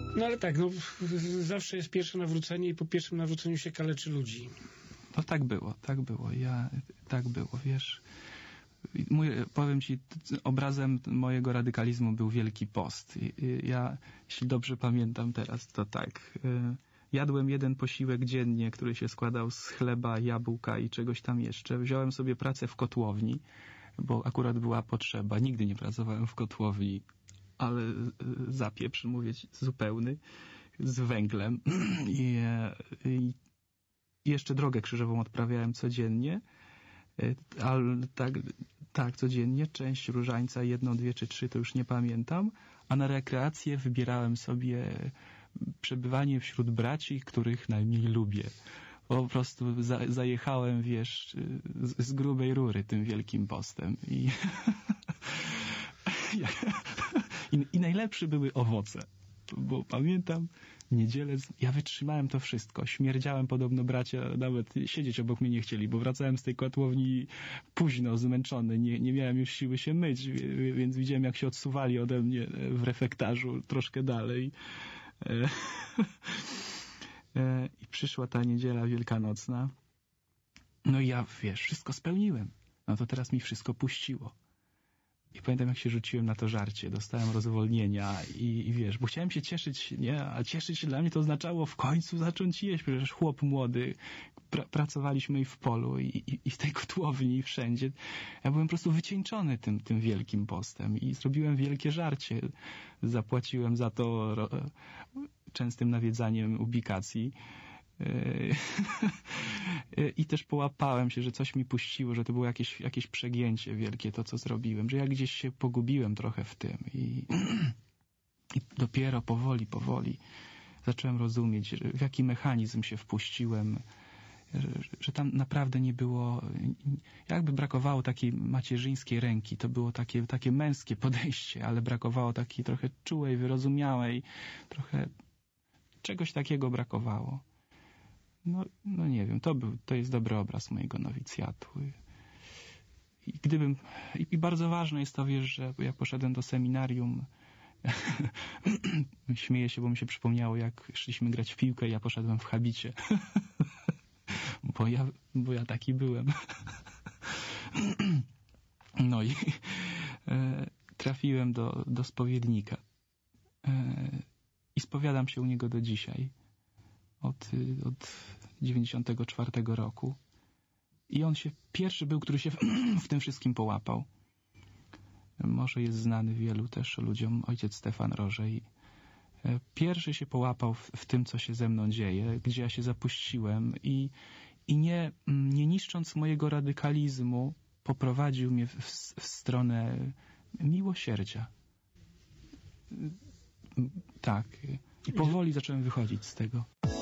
No ale tak, no zawsze jest pierwsze nawrócenie i po pierwszym nawróceniu się kaleczy ludzi. No tak było, tak było, wiesz. Powiem ci, obrazem mojego radykalizmu był Wielki Post. Ja, jeśli dobrze pamiętam teraz, to tak, jadłem jeden posiłek dziennie, który się składał z chleba, jabłka i czegoś tam jeszcze. Wziąłem sobie pracę w kotłowni, bo akurat była potrzeba. Nigdy nie pracowałem w kotłowni, ale zapieprz, mówię ci, zupełny, z węglem. I jeszcze drogę krzyżową odprawiałem codziennie, ale tak, codziennie, część różańca, 1, 2 czy 3, to już nie pamiętam, a na rekreację wybierałem sobie przebywanie wśród braci, których najmniej lubię. Po prostu zajechałem, wiesz, z grubej rury tym Wielkim Postem. I najlepsze były owoce, bo pamiętam niedzielę, ja wytrzymałem to wszystko, śmierdziałem, podobno bracia nawet siedzieć obok mnie nie chcieli, bo wracałem z tej kotłowni późno, zmęczony, nie miałem już siły się myć, więc widziałem, jak się odsuwali ode mnie w refektarzu troszkę dalej. I przyszła ta niedziela wielkanocna, no i ja, wiesz, wszystko spełniłem, no to teraz mi wszystko puściło. I pamiętam, jak się rzuciłem na to żarcie, dostałem rozwolnienia i wiesz, bo chciałem się cieszyć, nie? A cieszyć się dla mnie to oznaczało w końcu zacząć jeść, przecież chłop młody, pracowaliśmy i w polu i w tej kotłowni i wszędzie. Ja byłem po prostu wycieńczony tym Wielkim Postem i zrobiłem wielkie żarcie. Zapłaciłem za to częstym nawiedzaniem ubikacji. I też połapałem się, że coś mi puściło, że to było jakieś przegięcie wielkie to, co zrobiłem, że ja gdzieś się pogubiłem trochę w tym i dopiero powoli zacząłem rozumieć, w jaki mechanizm się wpuściłem, że tam naprawdę nie było, jakby brakowało takiej macierzyńskiej ręki, to było takie męskie podejście, ale brakowało takiej trochę czułej, wyrozumiałej, trochę czegoś takiego brakowało. No nie wiem, to jest dobry obraz mojego nowicjatu. I bardzo ważne jest to, wiesz, że jak poszedłem do seminarium, śmieję się, bo mi się przypomniało, jak szliśmy grać w piłkę i ja poszedłem w habicie. bo ja taki byłem. No i trafiłem do spowiednika. I spowiadam się u niego do dzisiaj. Od 94 roku. I on pierwszy był, który się w tym wszystkim połapał. Może jest znany wielu też ludziom, ojciec Stefan Rożej. Pierwszy się połapał w tym, co się ze mną dzieje, gdzie ja się zapuściłem i nie niszcząc mojego radykalizmu, poprowadził mnie w stronę miłosierdzia. Tak. I powoli zacząłem wychodzić z tego.